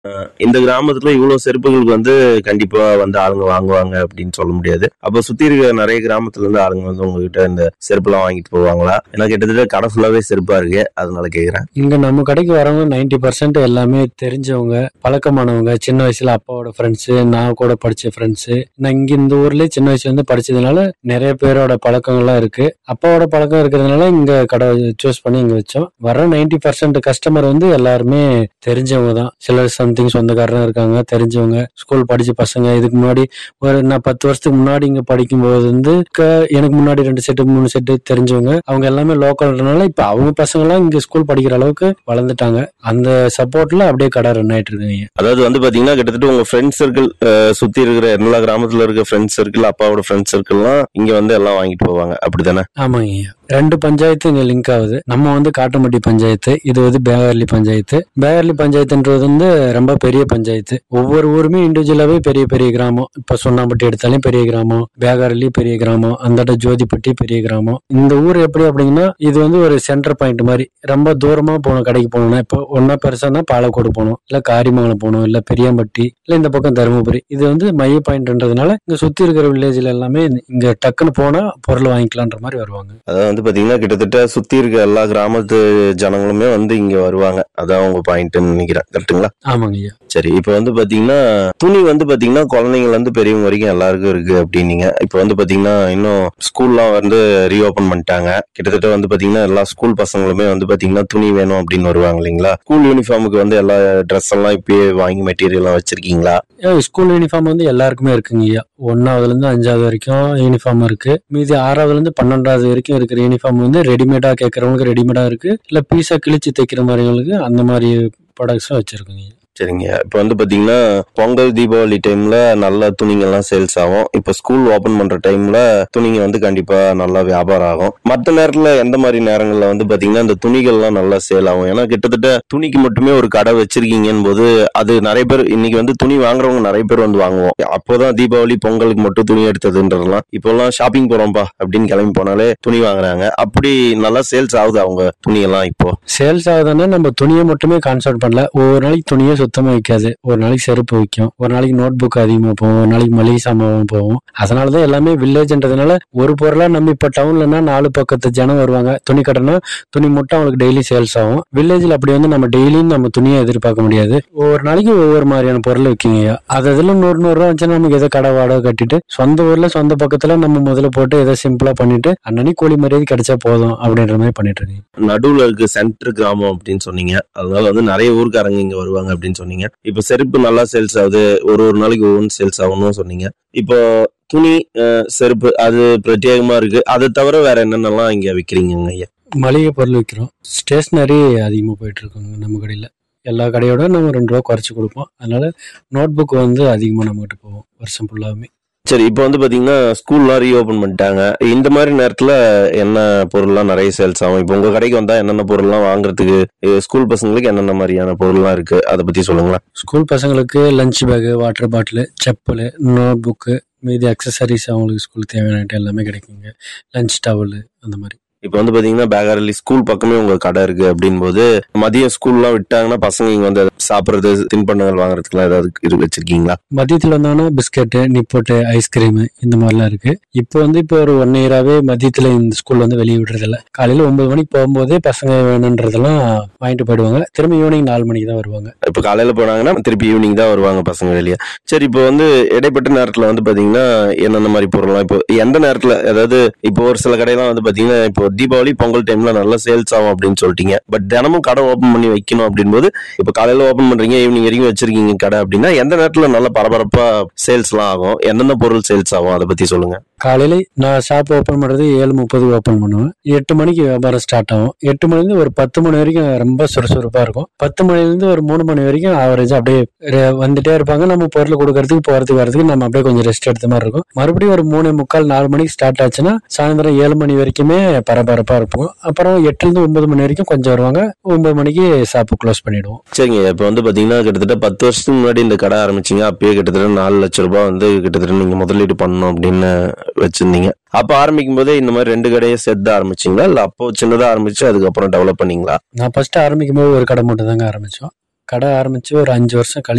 இந்த கிராமத்துல இவ்வளவு செருப்புகளுக்கு கண்டிப்பா ஆளுங்க வாங்குவாங்க அப்படின்னு சொல்ல முடியாது. அப்ப சுத்தி இருக்க நிறைய கிராமத்துல இருந்து ஆளுங்க உங்ககிட்ட இந்த செருப்பு எல்லாம் வாங்கிட்டு போவாங்களா? ஏன்னா கிட்டத்தட்ட கடை ஃபுல்லாவே செருப்பா இருக்கு, அதனால கேக்குறேன். இங்க நம்ம கடைக்கு வரவங்க 90% எல்லாமே தெரிஞ்சவங்க, பழக்கமானவங்க, சின்ன வயசுல அப்பாவோட ஃப்ரெண்ட்ஸ், நான் கூட படிச்ச ஃப்ரெண்ட்ஸ். நான் இங்க இந்த ஊர்லயே சின்ன வயசுல இருந்து படிச்சதுனால நிறைய பேரோட பழக்கங்கள்லாம் இருக்கு. அப்பாவோட பழக்கம் இருக்கிறதுனால இங்க கடை சூஸ் பண்ணி இங்க வச்சோம். வர 90% கஸ்டமர் எல்லாருமே தெரிஞ்சவங்க தான். சிலர் சம்திங் சொந்தக்காரனா இருக்காங்க, தெரிஞ்சவங்க, ஸ்கூல் படிச்ச பசங்க. இதுக்கு முன்னாடி நான் 10 வருஷத்துக்கு முன்னாடி இங்க படிக்கும்போது எனக்கு முன்னாடி 2 செட்டு 3 செட்டு தெரிஞ்சவங்க, அவங்க எல்லாமே லோக்கல்னால இப்ப அவங்க பசங்க எல்லாம் இங்க ஸ்கூல் படிக்கிற அளவுக்கு வளர்ந்துட்டாங்க. அந்த சப்போர்ட்ல அப்படியே கடை ரன் ஆயிட்டு இருக்குங்க. அதாவது பாத்தீங்கன்னா கிட்டத்தட்ட உங்க ஃப்ரெண்ட் சர்க்கிள், சுத்தி இருக்கிற எல்லா கிராமத்துல இருக்க ஃப்ரெண்ட் சர்க்கிள், அப்பாவோட ஃப்ரெண்ட் சர்க்கிள்லாம் இங்க எல்லாம் வாங்கிட்டு போவாங்க, அப்படித்தானே? ஆமாங்க. 2 பஞ்சாயத்து இங்க லிங்க் ஆகுது. நம்ம காட்டமட்டி பஞ்சாயத்து, இது பேகர்லி பஞ்சாயத்து. பேகர்லி பஞ்சாயத்துன்றது ரொம்ப பெரிய பஞ்சாயத்து. ஒவ்வொரு ஊருமே இண்டிவிஜுவலாவே பெரிய பெரிய கிராமம். இப்ப சொன்னாம்பட்டி எடுத்தாலும் பெரிய கிராமம், பேகர்லி பெரிய கிராமம், அந்த ஜோதிப்பட்டி பெரிய கிராமம். இந்த ஊர் எப்படி அப்படின்னா இது ஒரு சென்டர் பாயிண்ட் மாதிரி. ரொம்ப தூரமா போகணும் கடைக்கு போகணும்னா, இப்போ ஒன்னா பெருசானா பாலக்கோடு போகணும், இல்ல காரிமங்கலம் போகணும், இல்ல பெரியாம்பட்டி, இல்ல இந்த பக்கம் தருமபுரி. இது மைய பாயிண்ட்ன்றதுனால இங்க சுத்தி இருக்கிற வில்லேஜ்ல எல்லாமே இங்க டக்குன்னு போனா பொருள் வாங்கிக்கலான்ற மாதிரி வருவாங்க. அதாவது பாத்தீங்கன்னா கிட்டத்தட்ட சுத்தி இருக்க எல்லா கிராமத்து ஜனங்களுமே இங்க வருவாங்க. அதான் உங்க பாயிண்ட் நினைக்கிறேன், கரெக்டுங்களா? ஆமாங்க ஐயா. சரி, இப்ப பாத்தீங்கன்னா துணி பாத்தீங்கன்னா குழந்தைங்கல பெரியவங்க வரைக்கும் எல்லாருக்கும் இருக்கு அப்படின்னீங்க. இப்ப பாத்தீங்கன்னா இன்னும் ஸ்கூல்லாம் ரீஓபன் பண்ணிட்டாங்க. கிட்டத்தட்ட பாத்தீங்கன்னா எல்லா ஸ்கூல் பசங்களுமே பாத்தீங்கன்னா துணி வேணும் அப்படின்னு வருவாங்க இல்லைங்களா? ஸ்கூல் யூனிஃபார்முக்கு எல்லா ட்ரெஸ் எல்லாம் இப்பயே வாங்கி மெட்டீரியல் எல்லாம் வச்சிருக்கீங்களா? ஸ்கூல் யூனிஃபார்ம் எல்லாருக்குமே இருக்குங்க ஐயா. 1ஆவதுல இருந்து 5ஆவது வரைக்கும் யூனிஃபார்ம் இருக்கு. மீதி 6ஆவதுல இருந்து 12ஆவது வரைக்கும் இருக்கிற யூனிஃபார்ம் ரெடிமேடா கேட்கறவங்களுக்கு ரெடிமேடா இருக்கு, இல்ல பீஸா கிழிச்சு தைக்கிற மாதிரிங்களுக்கு அந்த மாதிரி ப்ராடக்ட்ஸும் வச்சிருக்குங்க. சரிங்க. இப்ப பாத்தீங்கன்னா பொங்கல் தீபாவளி டைம்ல நல்ல துணிங்க எல்லாம் சேல்ஸ் ஆகும். இப்ப ஸ்கூல் ஓபன் பண்ற டைம்ல துணிங்க கண்டிப்பா நல்லா வியாபாரம் ஆகும். மத்த நேரத்துல எந்த மாதிரி நேரங்கள்ல பாத்தீங்கன்னா இந்த துணிகள் எல்லாம் நல்லா சேல் ஆகும்? ஏன்னா கிட்டத்தட்ட துணிக்கு மட்டுமே ஒரு கடை வச்சிருக்கீங்கன்னு போது அது நிறைய பேர் இன்னைக்கு துணி வாங்குறவங்க நிறைய பேர் வாங்குவோம். அப்போதான் தீபாவளி பொங்கலுக்கு மட்டும் துணி எடுத்ததுன்றதெல்லாம் இப்போ எல்லாம் ஷாப்பிங் போறோம்பா அப்படின்னு கிளம்பி போனாலே துணி வாங்குறாங்க. அப்படி நல்லா சேல்ஸ் ஆகுது அவங்க துணி எல்லாம்? இப்போ சேல்ஸ் ஆகுதுன்னா நம்ம துணியை மட்டுமே கான்சென்ட் பண்ணல. ஒவ்வொரு நாளைக்கு துணியை சுத்தமா வைக்காது. ஒரு நாளைக்கு செருப்பு வைக்கும், ஒரு நாளைக்கு நோட் புக் அதிகமா போகும், ஒரு நாளைக்கு மளிகை சாமான் போகும். அதனாலதான் எல்லாமே வில்லேஜ்ன்றதுனால ஒரு பொருளா நம்ம இப்ப டவுன்லன்னா 4 பக்கத்து ஜனம் வருவாங்க. துணி கடைனா துணி மட்டும் அவங்களுக்கு டெய்லி சேல்ஸ் ஆகும். வில்லேஜ்ல அப்படி நம்ம டெய்லியும் நம்ம துணியை எதிர்பார்க்க முடியாது. ஒவ்வொரு நாளைக்கு ஒவ்வொரு மாதிரியான பொருள் விற்கிங்க. அதுல 100 ரூபா வச்சுன்னா நமக்கு எதை கடை வாடகை கட்டிட்டு சொந்த ஊர்ல சொந்த பக்கத்துல நம்ம முதல்ல போட்டு எதை சிம்பிளா பண்ணிட்டு அன்னன்னைக்கு கூலி மரியாதை கிடைச்சா போதும் அப்படின்ற மாதிரி பண்ணிட்டு இருக்கீங்க. நடுவுல இருக்கு சென்டர் கிராமம் அப்படின்னு சொன்னீங்க. அதனால நிறைய ஊருக்காரங்க இங்க வருவாங்க அப்படின்னு சொன்னீங்க. இப்ப செருப்பு நல்லா சேல்ஸ் ஆகுது, ஒரு நாளைக்கு ஒவ்வொன்று சேல்ஸ் ஆகும்னு சொன்னீங்க. இப்போ துணி, செருப்பு அது பிரத்யேகமா இருக்கு. அதை தவிர வேற என்னென்னலாம் இங்க விக்கிறீங்க ஐயா? மளிகை பொருள் விற்கிறோம். ஸ்டேஷனரி அதிகமா போயிட்டு இருக்கோங்க நம்ம கடையில. எல்லா கடையோட நம்ம 2 ரூபா குறைச்சு கொடுப்போம். அதனால நோட் புக் அதிகமா நம்ம கிட்ட போவோம் வருஷம் ஃபுல்லாவே. சரி, இப்போ பாத்தீங்கன்னா ஸ்கூல்லாம் ரீஓபன் பண்ணிட்டாங்க. இந்த மாதிரி நேரத்துல என்ன பொருள்லாம் நிறைய சேல்ஸ் ஆகும்? இப்போ உங்க கடைக்கு வந்தா என்னென்ன பொருள்லாம் வாங்குறதுக்கு, ஸ்கூல் பசங்களுக்கு என்னென்ன மாதிரியான பொருள்லாம் இருக்கு, அதை பத்தி சொல்லுங்களா? ஸ்கூல் பசங்களுக்கு lunch back, water bottle, chappal, note book, மீதி அக்சசரிஸ் அவங்களுக்கு ஸ்கூல் தேவையான எல்லாமே கிடைக்குங்க. லஞ்ச் டவல் அந்த மாதிரி. இப்ப பாத்தீங்கன்னா பேகர்லி ஸ்கூல் பக்கமே உங்க கடை இருக்கு அப்படின் போது மதியம் ஸ்கூல்லாம் விட்டாங்கன்னா பசங்க இங்க சாப்பிடுறது, தின்பண்டங்கள் வாங்குறதுக்குலாம் ஏதாவது வச்சிருக்கீங்களா? மதியத்துல வந்தாங்கன்னா பிஸ்கட், நிப்போட்டு, ஐஸ்கிரீம் இந்த மாதிரிலாம் இருக்கு. இப்போ இப்போ ஒரு 1 இயராவே மதியத்துல இந்த ஸ்கூல் வெளியே விடுறது இல்ல. காலையில 9 மணிக்கு போகும்போதே பசங்க வேணுன்றதெல்லாம் வாங்கிட்டு போயிடுவாங்க. திரும்ப ஈவினிங் 4 மணிக்கு தான் வருவாங்க. இப்ப காலையில போனாங்கன்னா திருப்பி ஈவினிங் தான் வருவாங்க பசங்க வெளியே. சரி, இப்போ இடைப்பட்ட நேரத்துல பாத்தீங்கன்னா என்னென்ன மாதிரி பொருள்லாம் இப்போ எந்த நேரத்துல, அதாவது இப்போ ஒரு சில கடையெல்லாம் பாத்தீங்கன்னா இப்போ தீபாவளி பொங்கல் டைம்ல நல்லா சேல்ஸ் ஆகும் அப்படின்னு சொல்லிட்டீங்க. பட் தினமும் கடை ஓபன் பண்ணி வைக்கணும் அப்படின் போது இப்ப காலையில ஓபன் பண்றீங்க, ஈவினிங் வரைக்கும் வச்சிருக்கீங்க கடை அப்படின்னா எந்த நேரத்துல நல்ல பரபரப்பா சேல்ஸ் எல்லாம் ஆகும்? என்னென்ன பொருள் சேல்ஸ் ஆகும், அதை பத்தி சொல்லுங்க. காலையில நான் ஷாப் ஓபன் பண்றது 7:30 ஓபன் பண்ணுவேன். 8 மணிக்கு வியாபாரம் ஸ்டார்ட் ஆகும். 8 மணிலிருந்து ஒரு 10 மணி வரைக்கும் ரொம்ப சுறுசுறுப்பா இருக்கும். 10 மணிலிருந்து ஒரு 3 மணி வரைக்கும் ஆவரேஜ் அப்படியே வந்துட்டே இருப்பாங்க. நம்ம பொருள் கொடுக்கறதுக்கு போறதுக்கு வரதுக்கு நம்ம அப்படியே கொஞ்சம் ரெஸ்ட் எடுத்த மாதிரி இருக்கும். மறுபடியும் ஒரு 3:45 4 மணிக்கு ஸ்டார்ட் ஆச்சுன்னா சாயந்தரம் 7 மணி வரைக்குமே பரபரப்பா இருப்போம். அப்புறம் 8லிருந்து 9 மணி வரைக்கும் கொஞ்சம் வருவாங்க. 9 மணிக்கு ஷாப் க்ளோஸ் பண்ணிடுவோம். சரிங்க. இப்ப பாத்தீங்கன்னா கிட்டத்தட்ட 10 வருஷத்துக்கு முன்னாடி இந்த கடை ஆரம்பிச்சீங்க. அப்பயே கிட்டத்தட்ட 4 லட்சம் ரூபாய் கிட்டத்தட்ட நீங்க முதலீடு பண்ணணும் அப்படின்னு வச்சிருந்தீங்க. அப்ப ஆரம்பிக்கும் போதே இந்த மாதிரி 2 கடையை சேர்த்து ஆரம்பிச்சீங்களா, இல்ல அப்போ சின்னதா ஆரம்பிச்சு அதுக்கப்புறம் டெவலப் பண்ணீங்களா? நான் ஃபர்ஸ்ட் ஆரம்பிக்கும் போது ஒரு கடை மட்டும் தாங்க ஆரம்பிச்சோம். கடை ஆரம்பிச்சு ஒரு 5 வருஷம் கழிச்சு